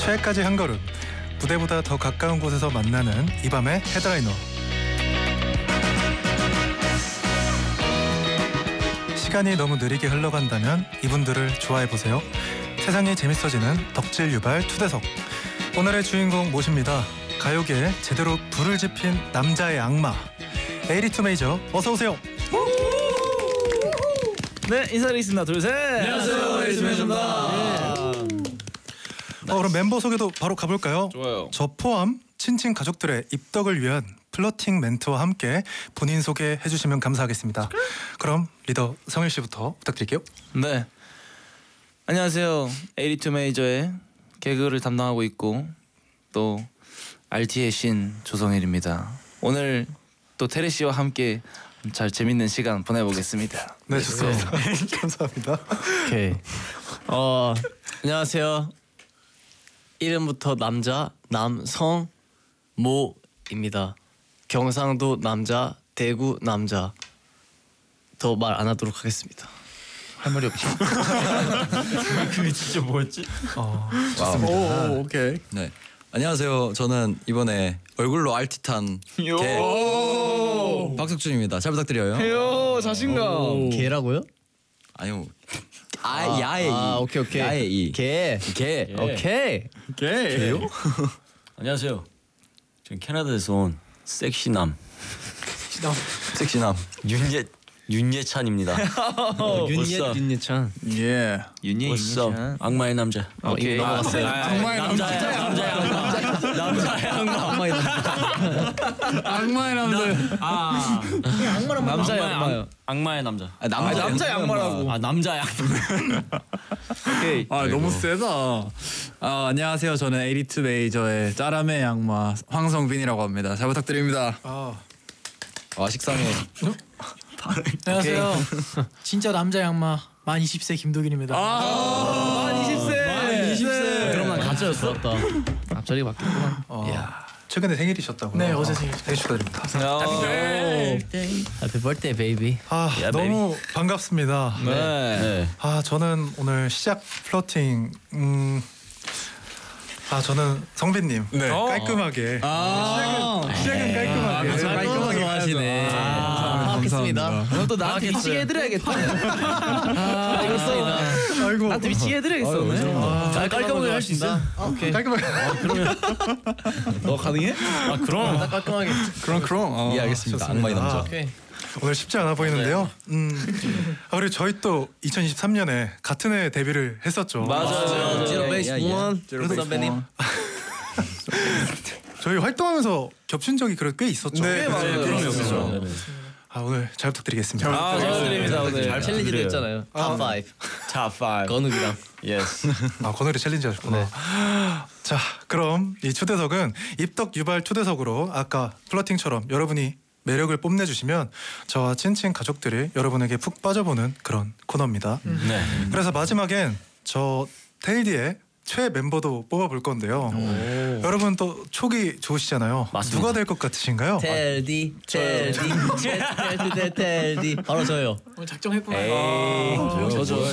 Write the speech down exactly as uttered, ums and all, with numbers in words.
최애까지 한 걸음, 무대보다 더 가까운 곳에서 만나는 이 밤의 헤드라이너. 시간이 너무 느리게 흘러간다면 이분들을 좋아해보세요. 세상이 재밌어지는 덕질 유발 투대석. 오늘의 주인공 모십니다. 가요계에 제대로 불을 지핀 남자의 악마 에이티투 메이저, 어서오세요. 네, 인사드리겠습니다. 둘셋. 안녕하세요, 에이티투 메이저입니다. 어, 그럼 멤버 소개도 바로 가볼까요? 좋아요. 저 포함 친친 가족들의 입덕을 위한 플러팅 멘트와 함께 본인 소개해주시면 감사하겠습니다. 그럼 리더 성일 씨부터 부탁드릴게요. 네, 안녕하세요. 에이티투 메이저의 개그를 담당하고 있고 또 알티의 신 조성일입니다. 오늘 또 테레 씨와 함께 잘 재밌는 시간 보내보겠습니다. 네, 좋습니다. 감사합니다. 오케이. 어 안녕하세요. 이름부터 남자 남성 모입니다. 경상도 남자, 대구 남자. 더 말 안 하도록 하겠습니다. 할 말이 없죠. 그게 진짜 뭐였지? 어, 오, 오, 오케이. 네, 안녕하세요. 저는 이번에 얼굴로 알티탄 개 박석준입니다. 잘 부탁드려요. 해요, 자신감. 개라고요? 아니요, 아, 야의 아, 이. 오케이 오케이. 야의 이. 개. 개. 오케이. 개요? 안녕하세요. 저는 캐나다에서 온 섹시남 섹시남 윤예 윤예찬입니다. 윤예 윤예찬. 예. 윤예 What's 악마의 남자. 어, 이미 넘어갔어요. 악마의 남자야. 남자야. 남자야. 악마의 남자. 악마의 남자. 아. 남자야, 악마의 악마요. 악마의 남자. 아, 남자, 남자 양말하고. 아 남자야. 오케이. 아 너무 세다. 아 안녕하세요. 저는 에이티투 메이저의 짜라의 양마 황성빈이라고 합니다. 잘 부탁드립니다. 아, 와, 식상해. 안녕하세요. 진짜 남자 양마 만 이십 세 김도균입니다. 만 이십 세. 만 이십 세. 그럼 난 가짜였어. 맞다. 앞자리 바뀌었구나. 어, 최근에 생일이셨다고요? 네, 어제 생일. 생일 축하드립니다. 해피 버스데이 베이비. 아, 야, 너무 반갑습니다. 네. 네. 아, 저는 오늘 시작 플러팅 음, 아, 저는 성빈님 네. 깔끔하게 아 시작은, 시작은 깔끔하게 아, 깔끔하게 좋아하시네. 파악했습니다. 오늘 또 나한테 미치게 해드려야겠다. 아, 알겠어. 아이고, 나한테 미치게 해드려야겠어. 오늘. 아, 깔끔하게 할 수 있어? 오케이. 깔끔하게. 너 가능해? 아 그럼. 딱 깔끔하게. 그럼 그럼. 어. 예, 알겠습니다. 좋습니다. 악마의 남자. 오케이. 오늘 쉽지 않아 보이는데요. 음, 아, 그리고 저희 또 이천이십삼 년에 같은 해 데뷔를 했었죠. 맞아요. 제로 예, 베이스 예, 예. 원. 베이스 선배님. 원. 저희 활동하면서 겹친 적이 그래 꽤 있었죠. 네, 맞아요. 그럼요. 아, 오늘 잘 부탁드리겠습니다. 아, 잘드립니다 오늘. 잘 챌린지를 했잖아요. 탑 오. Top five. 건욱이랑. Yes. 아, 건우리 챌린지 하셨구나. 자, 그럼 이 초대석은 입덕 유발 초대석으로 아까 플러팅처럼 여러분이 매력을 뽐내주시면 저와 친친 가족들이 여러분에게 푹 빠져보는 그런 코너입니다. 네. 그래서 마지막엔 저 테일디의 최애 멤버도 뽑아볼 건데요. 여러분 또 촉이 좋으시잖아요. 맞습니다. 누가 될 것 같으신가요? 텔디 텔디 텔디 텔디 바로 저요. 오늘 작정했구나. 에이. 저죠.